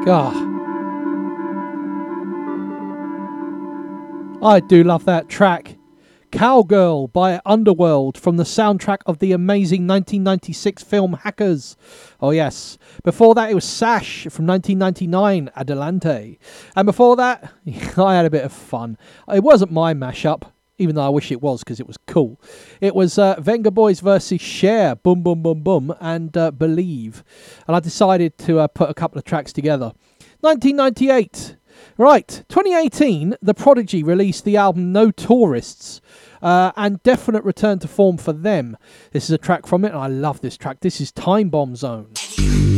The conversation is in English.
God. I do love that track. Cowgirl by Underworld from the soundtrack of the amazing 1996 film Hackers. Oh yes. Before that it was Sash from 1999, Adelante. And before that, I had a bit of fun. It wasn't my mashup, even though I wish it was because it was cool. It was Venga Boys versus Cher, Boom Boom Boom Boom, and Believe. And I decided to put a couple of tracks together. 1998. Right, 2018, The Prodigy released the album No Tourists, and definite return to form for them. This is a track from it, and I love this track. This is Time Bomb Zone.